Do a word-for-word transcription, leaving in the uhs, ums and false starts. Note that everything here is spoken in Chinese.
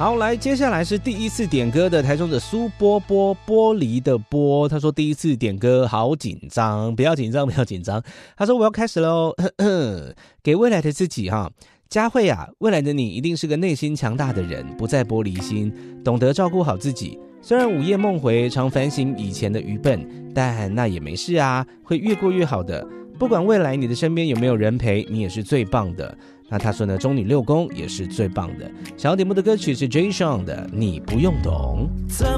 好，来，接下来是第一次点歌的台中的苏波波，玻璃的波。他说第一次点歌好紧张，不要紧张，不要紧张。他说我要开始喽，给未来的自己哈，佳慧啊，未来的你一定是个内心强大的人，不再玻璃心，懂得照顾好自己。虽然午夜梦回，常反省以前的愚笨，但那也没事啊，会越过越好的。不管未来你的身边有没有人陪，你也是最棒的。那他说呢，中女六宫也是最棒的。想要点播的歌曲是 Jay Sean 的《你不用懂》。